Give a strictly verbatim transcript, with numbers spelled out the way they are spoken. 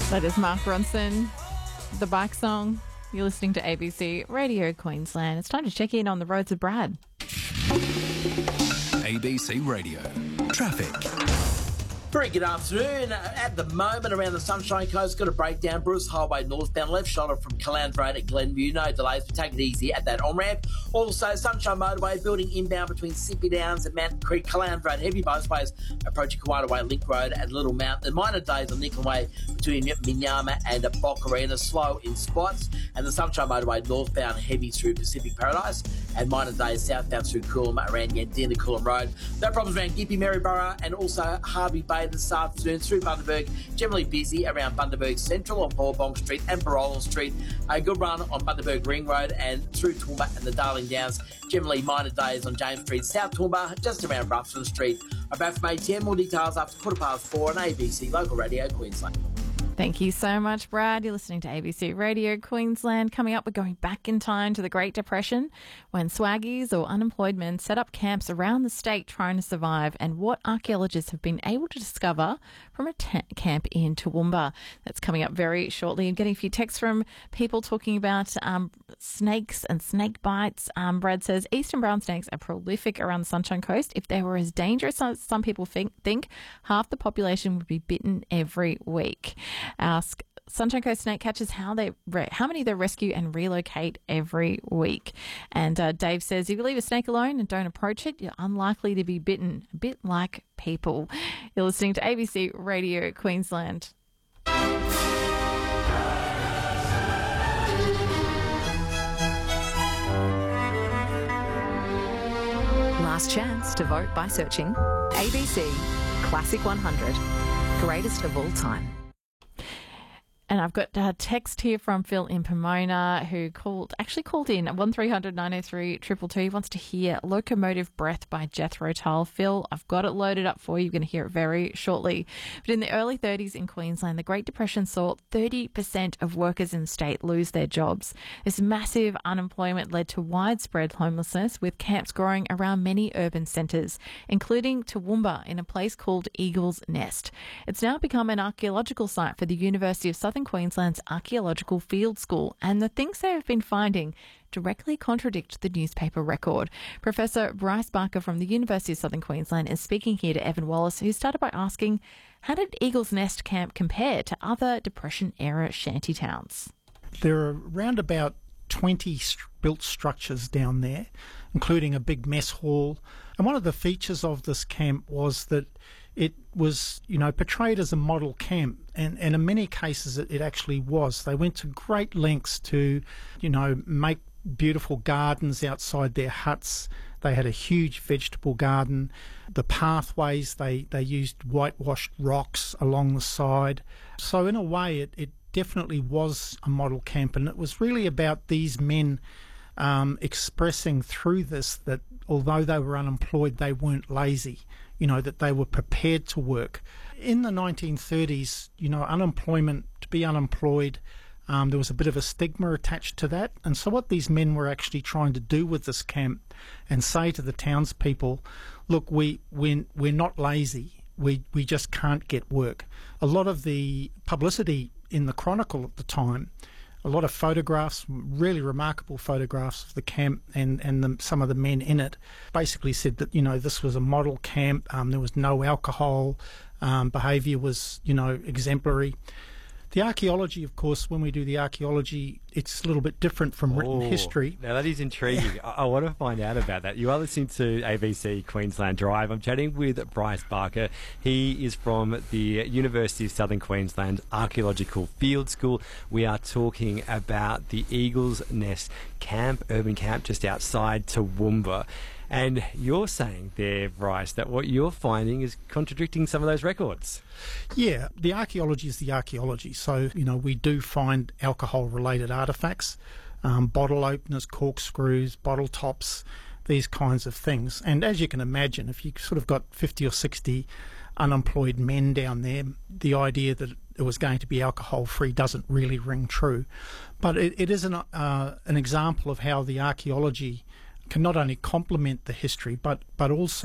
That is Mark Ronson, the bike song. You're listening to A B C Radio Queensland. It's time to check in on the roads with Brad. A B C Radio Traffic. Very good afternoon. At the moment, around the Sunshine Coast, got a breakdown. Bruce Highway northbound, left shoulder from Caland Road at Glenview. No delays, but take it easy at that on-ramp. Also, Sunshine Motorway building inbound between Sippy Downs and Mountain Creek. Caland Road, heavy both ways, approaching Kawada Way, Link Road at Little Mountain. Minor days on Nickel Way between Minyama and Bocarina, slow in spots. And the Sunshine Motorway northbound, heavy through Pacific Paradise. And minor days southbound through Coolum around Yandina Coolum Road. No problems around Gympie, Maryborough, and also Harvey Bay this afternoon through Bundaberg. Generally busy around Bundaberg Central on Ballabong Street and Barolan Street. A good run on Bundaberg Ring Road and through Toowoomba and the Darling Downs. Generally minor days on James Street, South Toowoomba, just around Ruffton Street. I'm back from A T M. More details after quarter past four on A B C Local Radio Queensland. Thank you so much, Brad. You're listening to A B C Radio Queensland. Coming up, we're going back in time to the Great Depression when swaggies or unemployed men set up camps around the state trying to survive, and what archaeologists have been able to discover from a t- camp in Toowoomba. That's coming up very shortly. I'm getting a few texts from people talking about um, snakes and snake bites. Um, Brad says eastern brown snakes are prolific around the Sunshine Coast. If they were as dangerous as some people think, think half the population would be bitten every week. Ask Sunshine Coast snake catchers how they re- how many they rescue and relocate every week. And uh, Dave says, if you leave a snake alone and don't approach it, you're unlikely to be bitten, a bit like people. You're listening to A B C Radio Queensland. Last chance to vote by searching A B C Classic one hundred, greatest of all time. And I've got a text here from Phil in Pomona who called, actually called in one three hundred nine oh three two two two. He wants to hear Locomotive Breath by Jethro Tull. Phil, I've got it loaded up for you. You're going to hear it very shortly. But in the early thirties in Queensland, the Great Depression saw thirty percent of workers in the state lose their jobs. This massive unemployment led to widespread homelessness, with camps growing around many urban centres, including Toowoomba in a place called Eagle's Nest. It's now become an archaeological site for the University of Southern Queensland's Archaeological Field School, and the things they have been finding directly contradict the newspaper record. Professor Bryce Barker from the University of Southern Queensland is speaking here to Evan Wallace, who started by asking, how did Eagle's Nest Camp compare to other Depression-era shanty towns? There are around about twenty st- built structures down there, including a big mess hall. And one of the features of this camp was that it was, you know, portrayed as a model camp, and, and in many cases it, it actually was. They went to great lengths to, you know, make beautiful gardens outside their huts. They had a huge vegetable garden. The pathways, they, they used whitewashed rocks along the side. So in a way it, it definitely was a model camp, and it was really about these men um, expressing through this that although they were unemployed, they weren't lazy, you know, that they were prepared to work. In the nineteen thirties, you know, unemployment, to be unemployed, um, there was a bit of a stigma attached to that. And so what these men were actually trying to do with this camp and say to the townspeople, look, we, we're, we're not lazy. We, we just can't get work. A lot of the publicity in the Chronicle at the time, a lot of photographs, really remarkable photographs of the camp and, and the, some of the men in it, basically said that, you know, this was a model camp, um, there was no alcohol, um, behaviour was, you know, exemplary. The archaeology, of course, when we do the archaeology, it's a little bit different from written Oh, history. Now, that is intriguing. I, I want to find out about that. You are listening to A B C Queensland Drive. I'm chatting with Bryce Barker. He is from the University of Southern Queensland Archaeological Field School. We are talking about the Eagle's Nest Camp, urban camp just outside Toowoomba. And you're saying there, Bryce, that what you're finding is contradicting some of those records. Yeah, the archaeology is the archaeology. So, you know, we do find alcohol-related artefacts, um, bottle openers, corkscrews, bottle tops, these kinds of things. And as you can imagine, if you sort of got fifty or sixty unemployed men down there, the idea that it was going to be alcohol-free doesn't really ring true. But it, it is an, uh, an example of how the archaeology can not only complement the history, but, but also